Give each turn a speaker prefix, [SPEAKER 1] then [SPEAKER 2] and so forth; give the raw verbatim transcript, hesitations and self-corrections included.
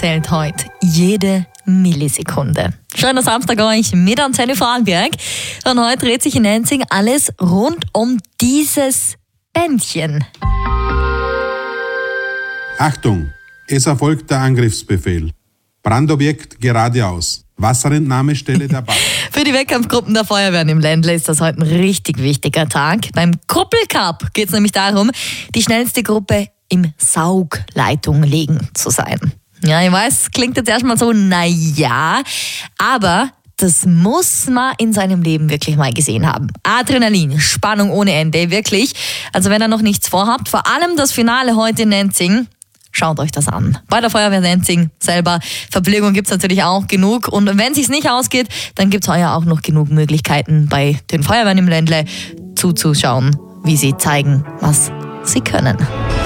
[SPEAKER 1] zählt heute jede Millisekunde. Schöner Samstag euch mit Antenne Vorarlberg. Und heute dreht sich in Enzing alles rund um dieses Bändchen.
[SPEAKER 2] Achtung, es erfolgt der Angriffsbefehl. Brandobjekt geradeaus. Wasserentnahmestelle der Bach.
[SPEAKER 1] Für die Wettkampfgruppen der Feuerwehren im Ländle ist das heute ein richtig wichtiger Tag. Beim Kuppelcup geht es nämlich darum, die schnellste Gruppe im Saugleitung legen zu sein. Ja, ich weiß, klingt jetzt erstmal so, naja, aber das muss man in seinem Leben wirklich mal gesehen haben. Adrenalin, Spannung ohne Ende, wirklich. Also wenn ihr noch nichts vorhabt, vor allem das Finale heute in Enzing, schaut euch das an. Bei der Feuerwehr Enzing selber. Verpflegung gibt es natürlich auch genug. Und wenn es sich nicht ausgeht, dann gibt es heuer auch noch genug Möglichkeiten, bei den Feuerwehren im Ländle zuzuschauen, wie sie zeigen, was sie können.